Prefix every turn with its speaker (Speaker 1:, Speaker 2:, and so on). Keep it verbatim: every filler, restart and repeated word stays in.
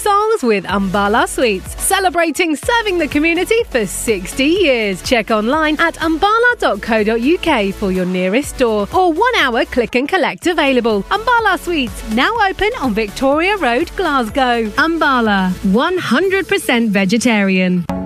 Speaker 1: songs with Umbala Sweets, celebrating serving the community for sixty years. Check online at umbala dot co dot uk for your nearest store or one hour click and collect available. Umbala Sweets, now open on Victoria Road, Glasgow. Umbala, one hundred percent vegetarian.